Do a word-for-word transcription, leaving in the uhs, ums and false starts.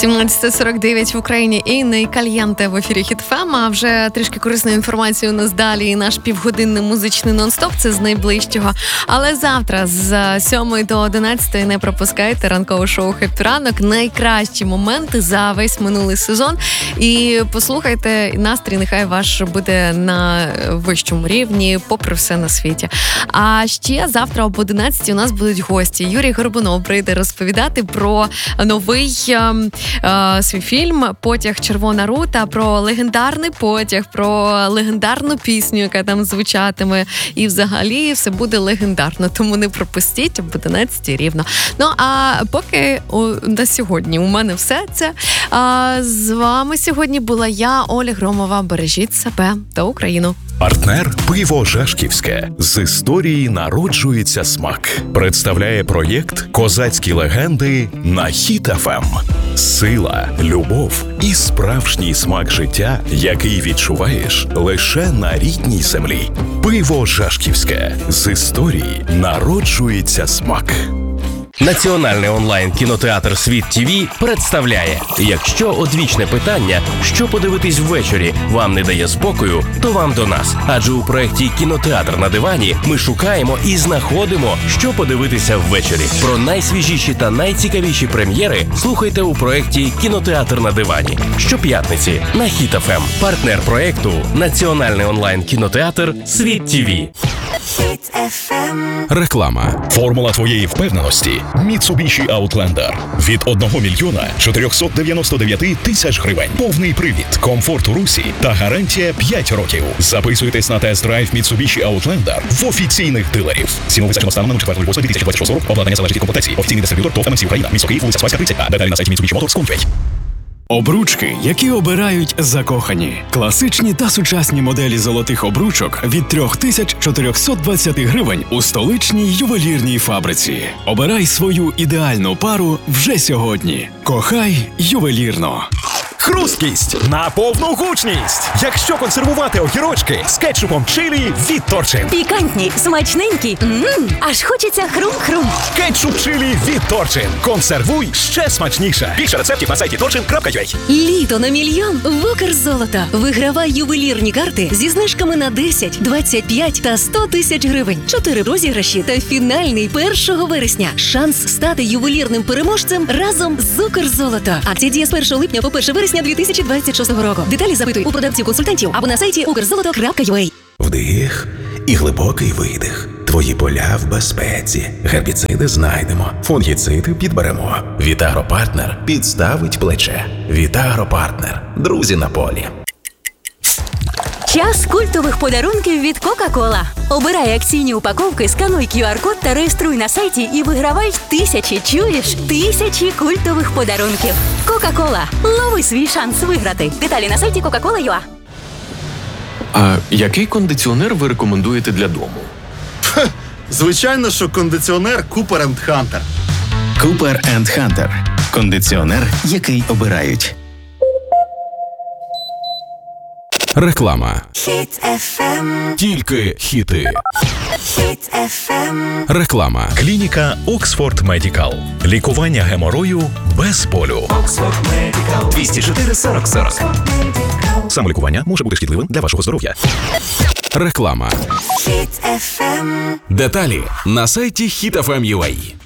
сімнадцята сорок дев'ять в Україні і не кальянте в ефірі Хіт еф ем, а вже трішки корисної інформації у нас далі. І наш півгодинний музичний нон-стоп – це з найближчого. Але завтра з сьомої до одинадцятої не пропускайте ранкове шоу «Хеппі ранок». Найкращі моменти за весь минулий сезон. І послухайте, настрій нехай ваш буде на вищому рівні, попри все на світі. А ще завтра об одинадцятій у нас будуть гості. Юрій Горбунов прийде розповідати про новий е, е, свій фільм «Потяг Червона рута», про легендарний потяг, про легендарну пісню, яка там звучатиме. І взагалі все буде легендарно. Тому не пропустіть об одинадцятій рівно. Ну, а поки о, на сьогодні у мене все це. А, з вами сьогодні була я, Оля Громова. Бережіть себе та Україну. Партнер «Пиво Жашківське». З історії народжується смак. Представляє проєкт «Козацькі легенди» на Хіт еф ем. Сила, любов і справжній смак життя, який відчуваєш лише на рідній землі. «Пиво Жашківське». З історії народжується смак. Національний онлайн-кінотеатр «Світ ТІВІ» представляє: якщо одвічне питання, що подивитись ввечері, вам не дає спокою, то вам до нас. Адже у проєкті «Кінотеатр на дивані» ми шукаємо і знаходимо, що подивитися ввечері. Про найсвіжіші та найцікавіші прем'єри слухайте у проєкті «Кінотеатр на дивані» щоп'ятниці на Хіт еф ем. Партнер проєкту – Національний онлайн-кінотеатр «Світ ТІВІ». Реклама. Формула твоєї впевненості – Mitsubishi Outlander. Від одного мільйона чотириста дев'яносто дев'ять тисяч гривень. Повний привід, комфорт у русі та гарантія п'ять років. Записуйтесь на тест-драйв Mitsubishi Outlander в офіційних дилерів. Ціну визначено станом на четвертого лютого дві тисячі двадцять шостого року. Обладнання залежить від комплектації. Офіційний дистриб'ютор ТОВ ем ем сі Україна. Місто Київ, вулиця Спаська, тридцять А. Деталі на сайті Mitsubishi Motors точка ua. Обручки, які обирають закохані. Класичні та сучасні моделі золотих обручок від три тисячі чотириста двадцять гривень у столичній ювелірній фабриці. Обирай свою ідеальну пару вже сьогодні. Кохай ювелірно. Хрусткість на повну гучність. Якщо консервувати огірочки з кетчупом чилі від Торчин. Пікантні, смачненькі. Ммм, аж хочеться хрум-хрум. Кетчуп чилі від Торчин. Консервуй ще смачніше. Більше рецептів на сайті торчин крапка ю а. Літо на мільйон в Укрзолото. Вигравай ювелірні карти зі знижками на десять, двадцять п'ять та сто тисяч гривень. Чотири розіграші та фінальний першого вересня. Шанс стати ювелірним переможцем разом з Укрзолото. Акція діє з першого липня по перше вересня дві тисячі двадцять шостого року. Деталі запитуй у продавців-консультантів або на сайті укрзолото крапка ю а. Вдих і глибокий видих. Твої поля в безпеці. Гербіциди знайдемо. Фунгіциди підберемо. Вітагропартнер підставить плече. Вітагропартнер. Друзі на полі. Час культових подарунків від Кока-Кола. Обирай акційні упаковки, скануй кю ар-код та реєструй на сайті і вигравай тисячі, чуєш? Тисячі культових подарунків. Кока-Кола. Лови свій шанс виграти. Деталі на сайті кока кола крапка ю а. А який кондиціонер ви рекомендуєте для дому? Ха, звичайно, що кондиціонер Cooper енд Hunter. Cooper енд Hunter. Кондиціонер, який обирають. Реклама. Хіт еф ем. Тільки хіти. Хіт еф ем. Реклама. Клініка Оксфорд Медікал. Лікування геморою без болю. Оксфорд Медікал. двісті чотири сорок сорок. Самолікування може бути шкідливим для вашого здоров'я. Реклама. Хіт еф ем. Деталі на сайті хіт еф ем крапка ю а.